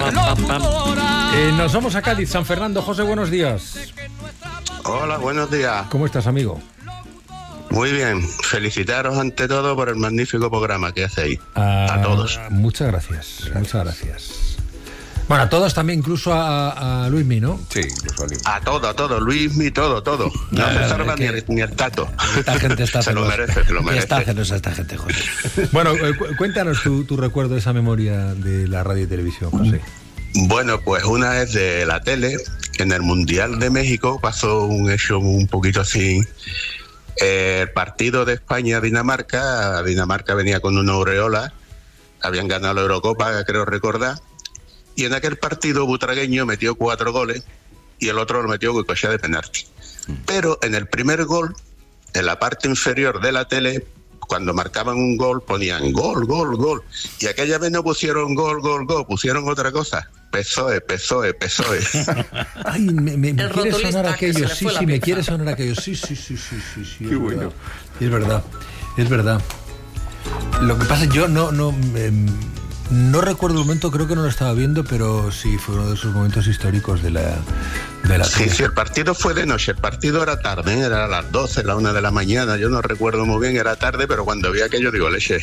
Nos vamos a Cádiz, San Fernando. José, buenos días. Hola, buenos días. ¿Cómo estás, amigo? Muy bien. Felicitaros ante todo por el magnífico programa que hacéis. A todos. Muchas gracias. Muchas gracias. Bueno, a todos también, incluso a Luismi, ¿no? Sí, incluso a Luismi. A todo, Luismi, todo. No se salva ni el tato. Esta gente está se lo merece. Está celosa esta gente, José. Bueno, cuéntanos tu recuerdo de esa memoria de la radio y televisión, José. Bueno, pues una vez de la tele, en el Mundial de México pasó un hecho un poquito así. El partido de España-Dinamarca, Dinamarca venía con una aureola, habían ganado la Eurocopa, creo recordar, y en aquel partido Butragueño metió 4 goles y el otro lo metió Goicoechea de penalti. Pero en el primer gol, en la parte inferior de la tele, cuando marcaban un gol ponían gol, y aquella vez no pusieron gol, pusieron otra cosa. PSOE. Ay, me quiere sonar aquello, sí, me quiere sonar aquello, sí. Qué bueno. Es verdad. Lo que pasa es que yo no recuerdo el momento, creo que no lo estaba viendo, pero sí fue uno de esos momentos históricos de la Sí, el partido fue de noche, el partido era tarde, era a las 12, la 1 de la mañana, yo no recuerdo muy bien, era tarde, pero cuando vi aquello digo, leche,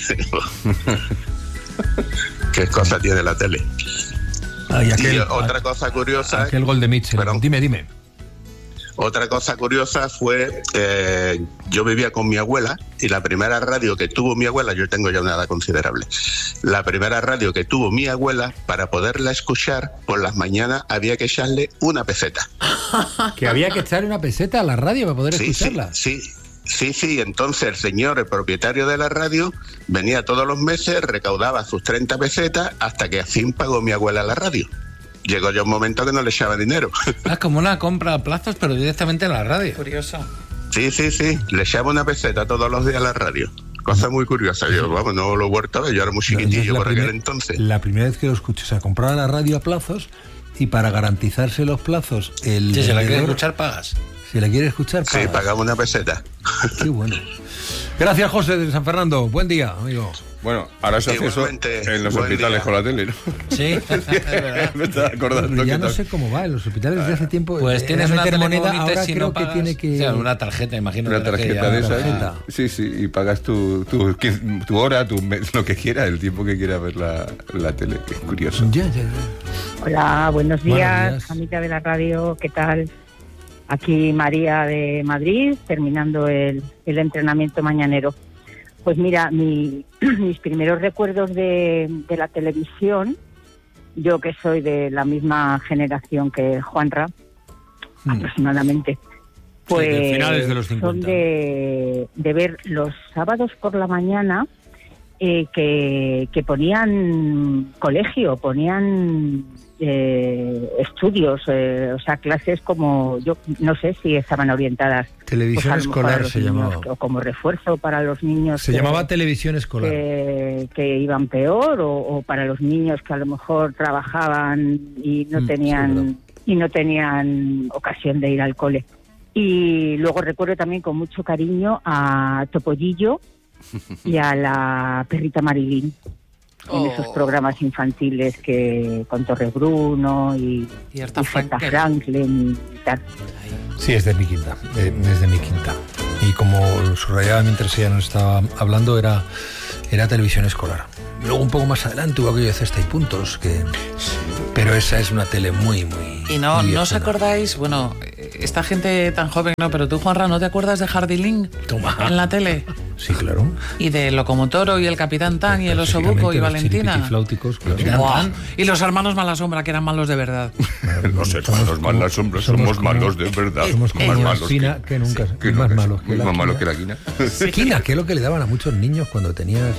qué cosa tiene la tele. Y otra cosa curiosa... Aquel gol de Mitchell, dime. Otra cosa curiosa fue, yo vivía con mi abuela y la primera radio que tuvo mi abuela, yo tengo ya una edad considerable, la primera radio que tuvo mi abuela, para poderla escuchar por las mañanas había que echarle una peseta. ¿Que había que echarle una peseta a la radio para poder escucharla? Sí, entonces el señor, el propietario de la radio, venía todos los meses, recaudaba sus 30 pesetas hasta que al fin pagó mi abuela la radio. Llegó ya un momento que no le echaba dinero. Como una compra a plazos, pero directamente en la radio. Curioso. Sí, le echaba una peseta todos los días a la radio. Cosa muy curiosa. Yo, no lo he vuelto a ver, yo era muy chiquitillo por aquel entonces. La primera vez que lo escuché, o sea, compraba la radio a plazos y para garantizarse los plazos... Si se la quiere escuchar, pagas. Si la quiere escuchar, pagas. Sí, pagaba una peseta. Qué bueno. Gracias, José, de San Fernando. Buen día, amigo. Bueno, ahora se hace eso en los hospitales con la tele, ¿no? Sí, es verdad. Me estaba acordando. Ya no sé cómo va, en los hospitales desde hace tiempo... Pues tienes una moneda, moneda, ahora si creo no pagas, que tiene que... O sea, una tarjeta, imagino. Una tarjeta de esa. Sí, y pagas tu hora, lo que quieras, el tiempo que quieras ver la tele. Es curioso. Ya. Hola, buenos días, amiga de la radio, ¿qué tal? Aquí María de Madrid, terminando el entrenamiento mañanero. Pues mira, mis primeros recuerdos de la televisión, yo que soy de la misma generación que Juanra, aproximadamente, pues de finales de los 50. Son de ver los sábados por la mañana que ponían colegio, ponían estudios, o sea, clases como, yo no sé si estaban orientadas. Televisión pues escolar se llamaba. O como refuerzo para los niños. Se llamaba televisión escolar. Que iban peor, o para los niños que a lo mejor trabajaban y no tenían ocasión de ir al cole. Y luego recuerdo también con mucho cariño a Topollillo y a la perrita Marilyn. En esos programas infantiles que con Torre Bruno y Aretha Franklin y tal. Sí, es de mi quinta, y como subrayaba mientras ella nos estaba hablando, era televisión escolar. Luego un poco más adelante hubo aquello de Cesta y Puntos, pero esa es una tele muy y no os acordáis, bueno, esta gente tan joven no, pero tú, Juanra, ¿no te acuerdas de Jardiling en la tele? Sí, claro. Y de Locomotoro y el Capitán Tan y el Osobuco y Valentina. Flauticos, claro. Y los hermanos Malasombra, que eran malos de verdad. Los hermanos Malasombra somos malos de verdad. Somos como más malos Quina, que nunca. Más malos que la Quina. Quina, que es lo que le daban a muchos niños cuando tenías...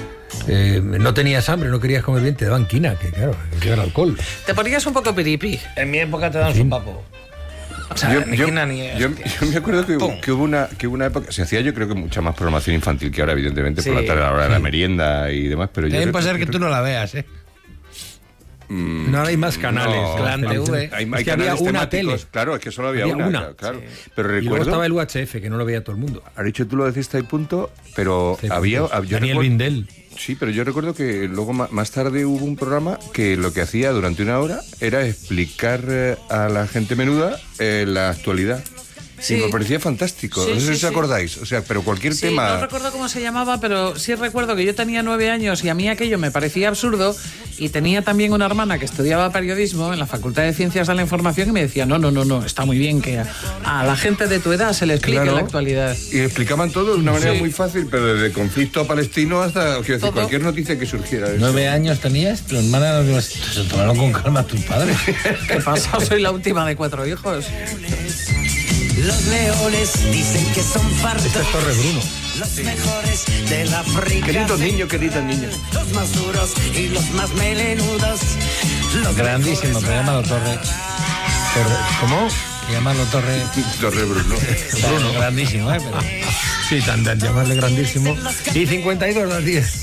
no tenías hambre, no querías comer bien, te daban quina, que claro, que era alcohol. Te ponías un poco piripi. En mi época te daban su papo. O sea, yo me acuerdo que hubo una época, se hacía yo creo que mucha más programación infantil que ahora, evidentemente, por la tarde, a la hora de la merienda y demás, pero también puede ser que tú no la veas, No hay más canales. No, Plan TV. Hay Es que había canales una temáticos. tele. Claro, es que solo había Había una. una. Claro. Sí. Pero Y luego recuerdo... estaba el UHF, que no lo veía todo el mundo. Ha dicho tú lo deciste y punto, pero Sí, había... puntos. yo Daniel recuerdo- Bindel. Sí, pero yo recuerdo que luego más tarde hubo un programa que lo que hacía durante una hora era explicar a la gente menuda la actualidad. Sí. Y me parecía fantástico. Sí, No sé sí, si os sí. acordáis. O sea, pero cualquier Sí, tema... no recuerdo cómo se llamaba, pero sí recuerdo que yo tenía 9 años y a mí aquello me parecía absurdo, y tenía también una hermana que estudiaba periodismo en la Facultad de Ciencias de la Información y me decía, no, está muy bien que a la gente de tu edad se le explique Claro. la actualidad. Y explicaban todo de una manera Sí. muy fácil, pero desde el conflicto palestino hasta quiero decir, Todo. cualquier noticia que surgiera. de eso. 9 años tenías, tu hermana se tomaron con calma a tus padres. ¿Qué pasa? Soy la última de 4 hijos. Los leones dicen que son fartos. Este es Torre Bruno. Los mejores del África. Queridos niños, queridas niñas. Los más duros y los más melenudos. Los Grandísimo, te llaman Torre. ¿Cómo? Te llaman Torre. Torre Bruno. Bruno, grandísimo, Pero... Sí, tan llamarle grandísimo. Y 52 las 10.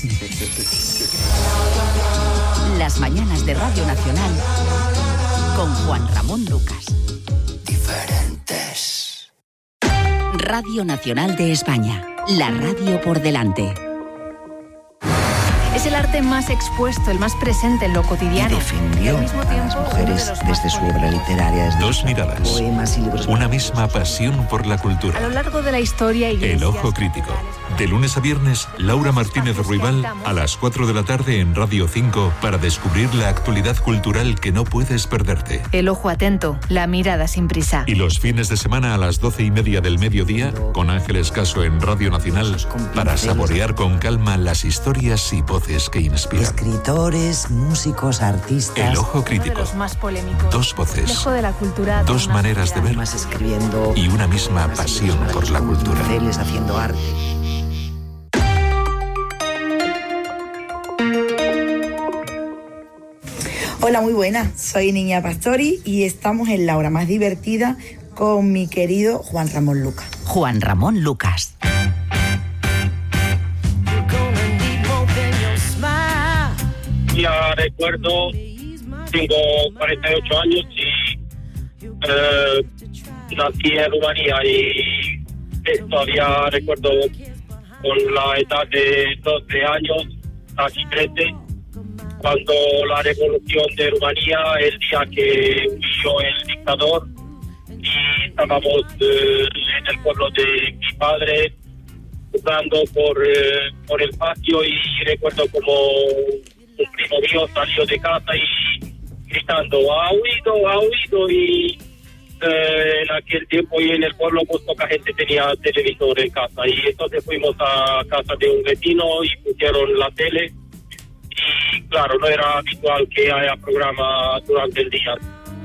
Las mañanas de Radio Nacional con Juan Ramón Lucas. diferentes. Radio Nacional de España. La radio por delante. Es el arte más expuesto, el más presente en lo cotidiano. Y defendió al mismo a tiempo, las mujeres uno de los desde más su obra literaria. Desde Dos sus miradas, poemas y libros. una misma pasión por la A lo cultura. largo de la historia, El Ojo Crítico. De lunes a viernes, Laura Martínez Ruibal a las 4 de la tarde en Radio 5 para descubrir la actualidad cultural que no puedes perderte. El ojo atento, la mirada sin prisa. Y los fines de semana a las 12:30 del mediodía, con Ángeles Caso en Radio Nacional, para saborear con calma las historias y voces que inspiran. Escritores, músicos, artistas. El Ojo Uno de Crítico. los más polémicos. Dos voces, Lejos de la cultura. dos maneras de ver Además escribiendo. y una misma pasión por la cultura. Pinceles, haciendo arte. Hola, muy buenas. Soy Niña Pastori y estamos en la hora más divertida con mi querido Juan Ramón Lucas. Juan Ramón Lucas. Ya recuerdo, tengo 48 años y nací en Rumanía y todavía recuerdo con la edad de 12 años, casi 13, cuando la revolución de Rumanía, el día que huyó el dictador, y estábamos en el pueblo de mi padre jugando por el patio, y recuerdo como un primo mío salió de casa y gritando ha huido, y en aquel tiempo y en el pueblo pues poca gente tenía televisor en casa, y entonces fuimos a casa de un vecino y pusieron la tele, y claro, no era habitual que haya programa durante el día.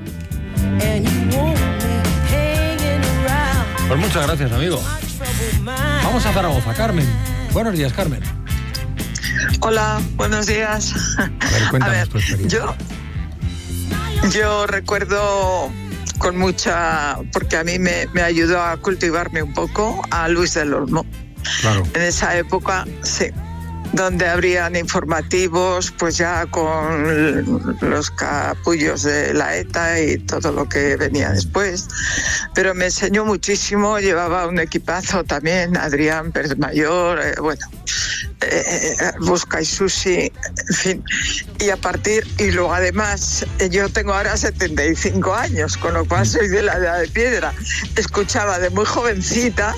Pues muchas gracias, amigo. Vamos a Zaragoza, Carmen. Buenos días, Carmen. Hola, buenos días. A ver, cuéntanos tu experiencia. Yo recuerdo con mucha, porque a mí me ayudó a cultivarme un poco, a Luis del Olmo. Claro. En esa época, sí, donde habrían informativos, pues ya con los capullos de la ETA y todo lo que venía después. Pero me enseñó muchísimo, llevaba un equipazo también, Adrián Pérez Mayor, Busca y Sushi, en fin. Y luego además, yo tengo ahora 75 años, con lo cual soy de la edad de piedra. Escuchaba de muy jovencita,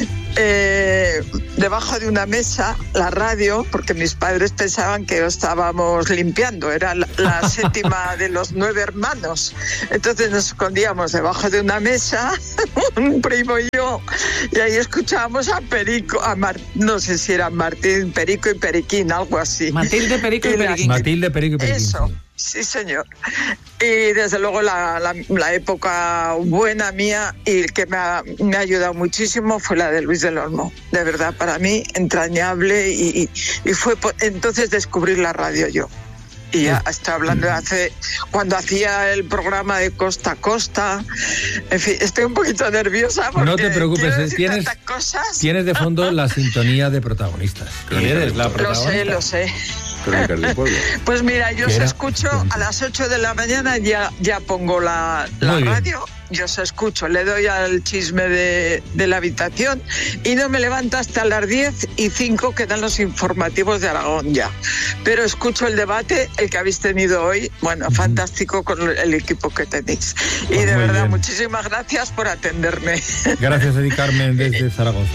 debajo de una mesa, la radio, porque mis padres pensaban que estábamos limpiando, era la séptima de los 9 hermanos. Entonces nos escondíamos debajo de una mesa, un primo y yo, y ahí escuchábamos a Perico, no sé si era Martín, Perico y Periquín, algo así. Matilde, Perico y Periquín. Matilde, Perico y Periquín. Eso. Sí, señor. Y desde luego la época buena mía y que me ha ayudado muchísimo fue la de Luis del Olmo. De verdad, para mí, entrañable, y fue entonces descubrir la radio yo. Y ya estoy hablando de cuando hacía el programa de Costa a Costa. En fin, estoy un poquito nerviosa porque no te preocupes, tienes de fondo la sintonía de protagonistas. Eres la protagonista. Lo sé. Crónicas del Pueblo. Pues mira, yo os escucho a las 8 de la mañana, ya pongo la radio, yo os escucho, le doy al chisme de la habitación y no me levanto hasta las 10:05 que dan los informativos de Aragón ya. Pero escucho el debate, el que habéis tenido hoy, bueno, fantástico con el equipo que tenéis. Y de verdad, muchísimas gracias por atenderme. Gracias, Edi Carmen, desde Zaragoza.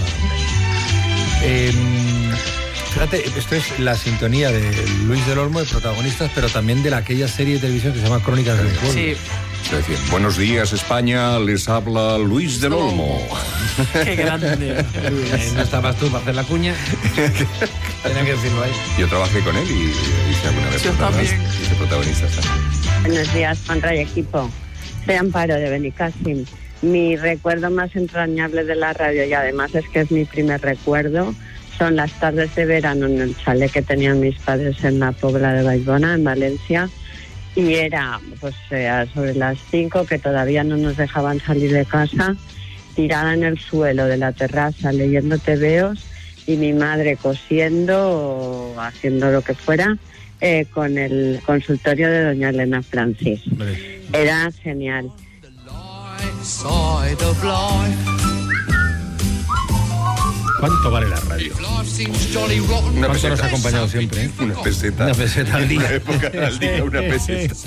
Fíjate, esto es la sintonía de Luis del Olmo, de protagonistas, pero también de aquella serie de televisión que se llama Crónicas del Pueblo. Sí. Es decir, buenos días, España, les habla Luis del Olmo. Qué grande. No estabas tú para hacer la cuña. Tenía que decirlo ahí. Yo trabajé con él y hice alguna vez. Yo también. Hice protagonistas también. Buenos días, Juanra y equipo. Soy Amparo de Benicàssim. Mi recuerdo más entrañable de la radio, y además es que es mi primer recuerdo, son las tardes de verano en el chalet que tenían mis padres en la Pobla de Vallbona, en Valencia, y era pues sobre las 5, que todavía no nos dejaban salir de casa, tirada en el suelo de la terraza leyendo tebeos y mi madre cosiendo o haciendo lo que fuera con el consultorio de doña Elena Francis. Era genial. ¿Cuánto vale la radio? ¿Cuánto nos ha acompañado siempre? Una peseta. Una peseta al día. Una época al día, una peseta.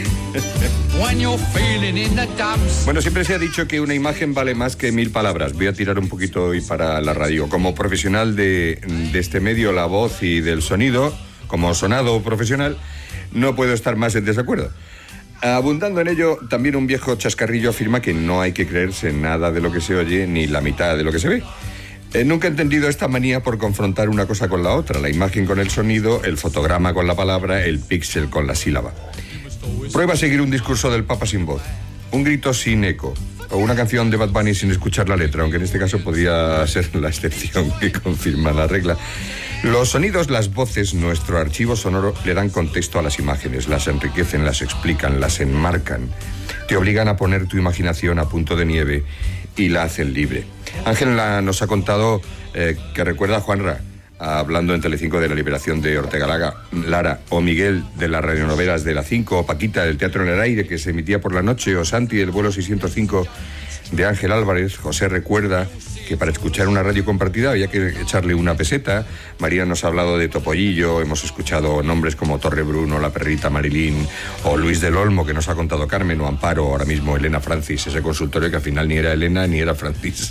Bueno, siempre se ha dicho que una imagen vale más que 1000 palabras. Voy a tirar un poquito hoy para la radio. Como profesional de este medio, la voz y del sonido, como sonado profesional, no puedo estar más en desacuerdo. Abundando en ello, también un viejo chascarrillo afirma que no hay que creerse nada de lo que se oye ni la mitad de lo que se ve. Nunca he entendido esta manía por confrontar una cosa con la otra, la imagen con el sonido, el fotograma con la palabra, el píxel con la sílaba. Prueba a seguir un discurso del Papa sin voz, un grito sin eco, o una canción de Bad Bunny sin escuchar la letra, aunque en este caso podría ser la excepción que confirma la regla. Los sonidos, las voces, nuestro archivo sonoro le dan contexto a las imágenes, las enriquecen, las explican, las enmarcan, te obligan a poner tu imaginación a punto de nieve y la hacen libre. Ángel nos ha contado que recuerda a Juanra, hablando en Telecinco de la liberación de Ortega Lara, o Miguel de las radionovelas de la 5, o Paquita del Teatro en el Aire, que se emitía por la noche, o Santi del vuelo 605 de Ángel Álvarez. José recuerda que para escuchar una radio compartida había que echarle una peseta. María nos ha hablado de Topollillo, hemos escuchado nombres como Torre Bruno, La Perrita Marilín, o Luis del Olmo, que nos ha contado Carmen, o Amparo, ahora mismo Elena Francis, ese consultorio que al final ni era Elena ni era Francis,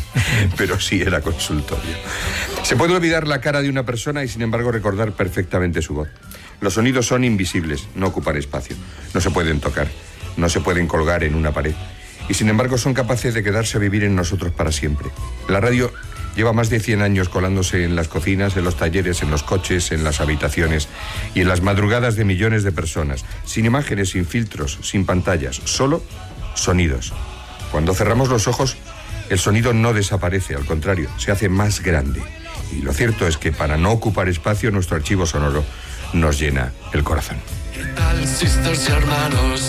pero sí era consultorio. Se puede olvidar la cara de una persona y sin embargo recordar perfectamente su voz. Los sonidos son invisibles, no ocupan espacio, no se pueden tocar, no se pueden colgar en una pared. Y sin embargo son capaces de quedarse a vivir en nosotros para siempre. La radio lleva más de 100 años colándose en las cocinas, en los talleres, en los coches, en las habitaciones y en las madrugadas de millones de personas, sin imágenes, sin filtros, sin pantallas, solo sonidos. Cuando cerramos los ojos, el sonido no desaparece, al contrario, se hace más grande. Y lo cierto es que para no ocupar espacio, nuestro archivo sonoro nos llena el corazón. ¿Qué tal, sisters y hermanos?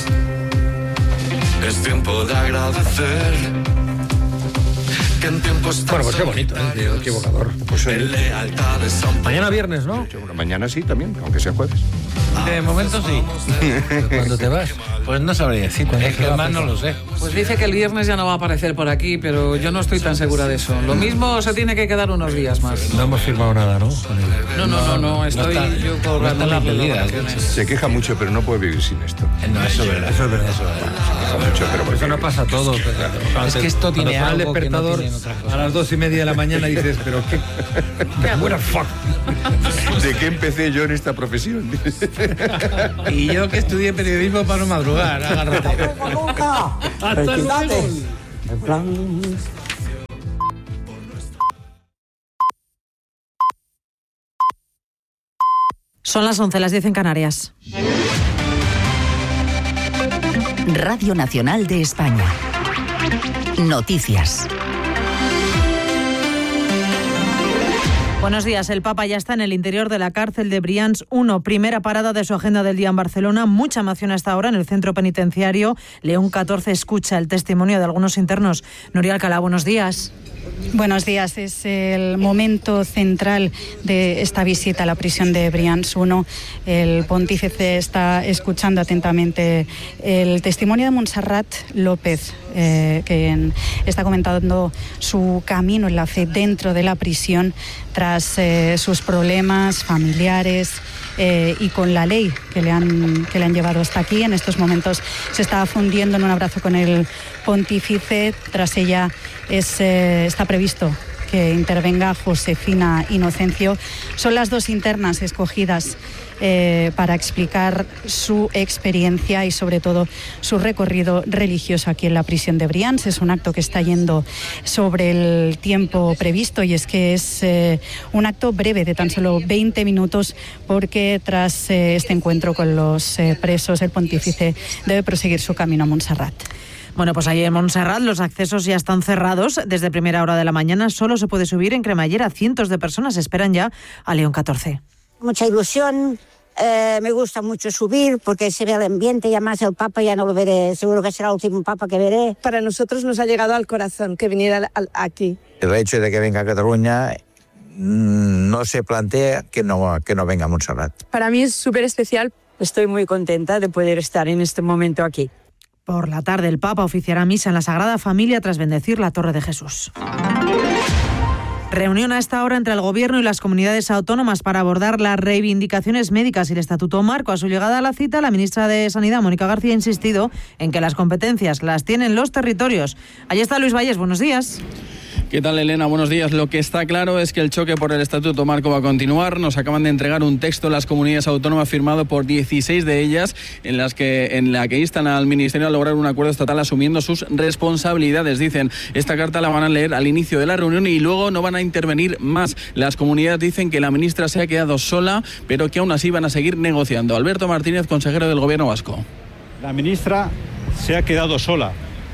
Es tiempo de agradecer que en tiempos tan bueno, pues qué bonito, qué evocador. Pues mañana viernes, ¿no? Mañana sí también, aunque sea jueves. De momento sí. ¿Cuándo te vas? Pues no sabría decir, es que además no lo sé. Pues dice que el viernes ya no va a aparecer por aquí, pero yo no estoy tan segura de eso. Lo mismo se tiene que quedar unos días más. No hemos firmado nada, ¿no? No, estoy yo colgando las vacaciones. Se queja mucho, pero no puede vivir sin esto. No, eso es verdad. Eso es verdad. Se queja mucho, pero eso no pasa todo. Es que esto tiene algo el despertador que no tiene otra cosa. a las 2:30 de la mañana dices, pero qué buena fuck. ¿De qué empecé yo en esta profesión? Y yo que estudié periodismo para no madrugar, agárrate. Hasta luego. Son las 11, las 10 en Canarias. Radio Nacional de España. Noticias. Buenos días. El Papa ya está en el interior de la cárcel de Brians 1. Primera parada de su agenda del día en Barcelona. Mucha emoción hasta ahora en el centro penitenciario. León XIV escucha el testimonio de algunos internos. Nuria Alcalá, buenos días. Buenos días. Es el momento central de esta visita a la prisión de Brians 1. El pontífice está escuchando atentamente el testimonio de Montserrat López, que está comentando su camino en la fe dentro de la prisión tras sus problemas familiares y con la ley que le han llevado hasta aquí. En estos momentos se está fundiendo en un abrazo con el pontífice. Tras ella está previsto que intervenga Josefina Inocencio. Son las dos internas escogidas para explicar su experiencia y sobre todo su recorrido religioso aquí en la prisión de Brians. Es un acto que está yendo sobre el tiempo previsto y es que es un acto breve de tan solo 20 minutos porque tras este encuentro con los presos el pontífice debe proseguir su camino a Montserrat. Bueno, pues ahí en Montserrat los accesos ya están cerrados. Desde primera hora de la mañana solo se puede subir en cremallera. Cientos de personas esperan ya a León XIV. Mucha ilusión, me gusta mucho subir porque se ve el ambiente y además el Papa ya no lo veré, seguro que será el último Papa que veré. Para nosotros nos ha llegado al corazón que viniera aquí. El hecho de que venga a Cataluña no se plantea que no venga a Montserrat. Para mí es súper especial. Estoy muy contenta de poder estar en este momento aquí. Por la tarde el Papa oficiará misa en la Sagrada Familia tras bendecir la Torre de Jesús. Reunión a esta hora entre el Gobierno y las comunidades autónomas para abordar las reivindicaciones médicas y el Estatuto Marco. A su llegada a la cita, la ministra de Sanidad, Mónica García, ha insistido en que las competencias las tienen los territorios. Allí está Luis Valles, buenos días. ¿Qué tal, Elena? Buenos días. Lo que está claro es que el choque por el Estatuto Marco va a continuar. Nos acaban de entregar un texto las comunidades autónomas firmado por 16 de ellas en la que instan al Ministerio a lograr un acuerdo estatal asumiendo sus responsabilidades. Dicen, esta carta la van a leer al inicio de la reunión y luego no van a intervenir más. Las comunidades dicen que la ministra se ha quedado sola, pero que aún así van a seguir negociando. Alberto Martínez, consejero del Gobierno vasco. La ministra se ha quedado sola.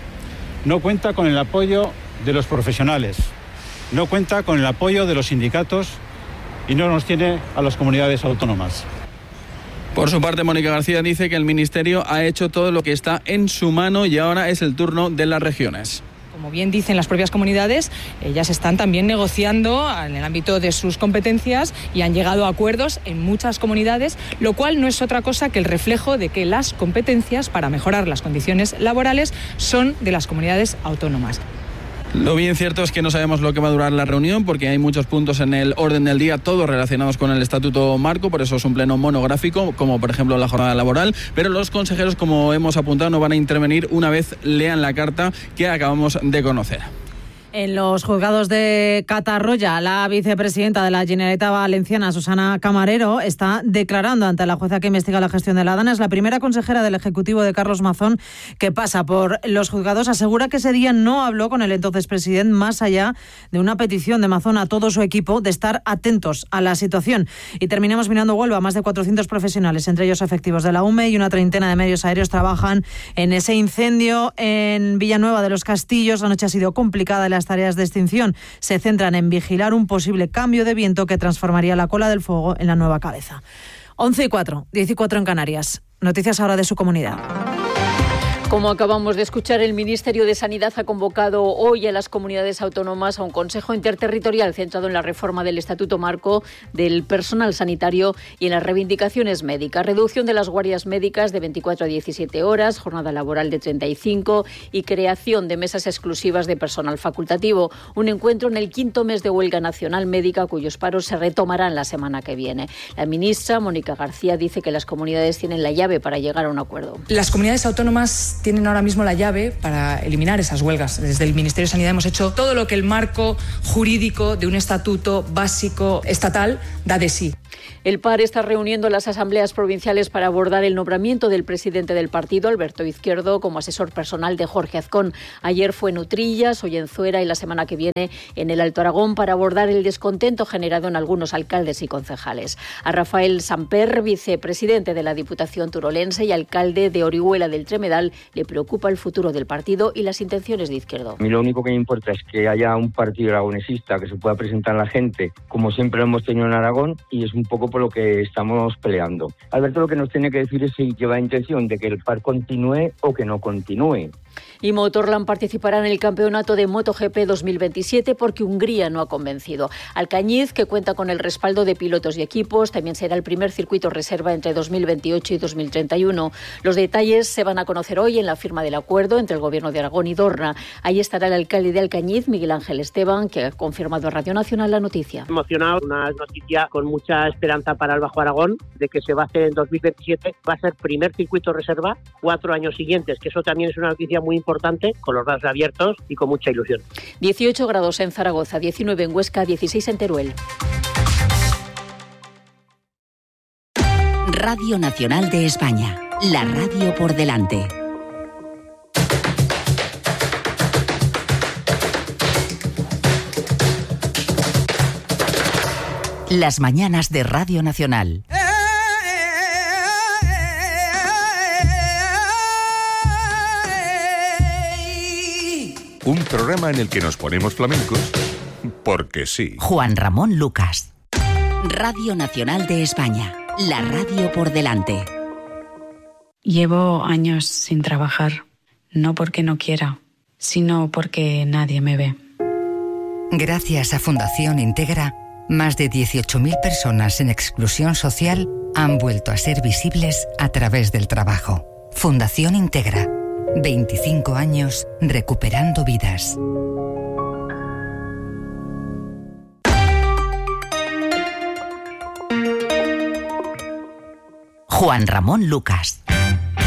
No cuenta con el apoyo de los profesionales, no cuenta con el apoyo de los sindicatos y no nos tiene a las comunidades autónomas. Por su parte, Mónica García dice que el Ministerio ha hecho todo lo que está en su mano y ahora es el turno de las regiones. Como bien dicen las propias comunidades, ellas están también negociando en el ámbito de sus competencias y han llegado a acuerdos en muchas comunidades, lo cual no es otra cosa que el reflejo de que las competencias para mejorar las condiciones laborales son de las comunidades autónomas. Lo bien cierto es que no sabemos lo que va a durar la reunión porque hay muchos puntos en el orden del día, todos relacionados con el Estatuto Marco, por eso es un pleno monográfico, como por ejemplo la jornada laboral, pero los consejeros, como hemos apuntado, no van a intervenir una vez lean la carta que acabamos de conocer. En los juzgados de Catarroya, la vicepresidenta de la Generalitat Valenciana, Susana Camarero, está declarando ante la jueza que investiga la gestión de la Dana. Es la primera consejera del Ejecutivo de Carlos Mazón que pasa por los juzgados. Asegura que ese día no habló con el entonces presidente, más allá de una petición de Mazón a todo su equipo de estar atentos a la situación. Y terminamos mirando Huelva. Más de 400 profesionales, entre ellos efectivos de la UME y una treintena de medios aéreos, trabajan en ese incendio en Villanueva de los Castillos. La noche ha sido complicada. Las tareas de extinción se centran en vigilar un posible cambio de viento que transformaría la cola del fuego en la nueva cabeza. 11:04, 10:04 en Canarias. Noticias ahora de su comunidad. Como acabamos de escuchar, el Ministerio de Sanidad ha convocado hoy a las comunidades autónomas a un consejo interterritorial centrado en la reforma del Estatuto Marco del personal sanitario y en las reivindicaciones médicas. Reducción de las guardias médicas de 24 a 17 horas, jornada laboral de 35 y creación de mesas exclusivas de personal facultativo. Un encuentro en el 5º mes de huelga nacional médica, cuyos paros se retomarán la semana que viene. La ministra, Mónica García, dice que las comunidades tienen la llave para llegar a un acuerdo. Las comunidades autónomas tienen ahora mismo la llave para eliminar esas huelgas. Desde el Ministerio de Sanidad hemos hecho todo lo que el marco jurídico de un estatuto básico estatal da de sí. El PAR está reuniendo las asambleas provinciales para abordar el nombramiento del presidente del partido, Alberto Izquierdo, como asesor personal de Jorge Azcón. Ayer fue en Utrillas, hoy en Zuera y la semana que viene en el Alto Aragón para abordar el descontento generado en algunos alcaldes y concejales. A Rafael Samper, vicepresidente de la Diputación turolense y alcalde de Orihuela del Tremedal, le preocupa el futuro del partido y las intenciones de Izquierdo. A mí lo único que me importa es que haya un partido aragonesista que se pueda presentar a la gente, como siempre lo hemos tenido en Aragón, y es un poco por lo que estamos peleando. Alberto lo que nos tiene que decir es si lleva intención de que el PAR continúe o que no continúe. Y Motorland participará en el campeonato de MotoGP 2027 porque Hungría no ha convencido. Alcañiz, que cuenta con el respaldo de pilotos y equipos, también será el primer circuito reserva entre 2028 y 2031. Los detalles se van a conocer hoy en la firma del acuerdo entre el Gobierno de Aragón y Dorna. Ahí estará el alcalde de Alcañiz, Miguel Ángel Esteban, que ha confirmado a Radio Nacional la noticia. Emocionado, una noticia con mucha esperanza para el Bajo Aragón, de que se va a hacer en 2027. Va a ser primer circuito reserva 4 años siguientes, que eso también es una noticia muy importante, con los brazos abiertos y con mucha ilusión. 18 grados en Zaragoza, 19 en Huesca, 16 en Teruel. Radio Nacional de España, la radio por delante. Las mañanas de Radio Nacional. Un programa en el que nos ponemos flamencos porque sí. Juan Ramón Lucas. Radio Nacional de España, la radio por delante. Llevo años sin trabajar, no porque no quiera, sino porque nadie me ve. Gracias a Fundación Integra, más de 18.000 personas en exclusión social han vuelto a ser visibles a través del trabajo. Fundación Integra. 25 años recuperando vidas. Juan Ramón Lucas.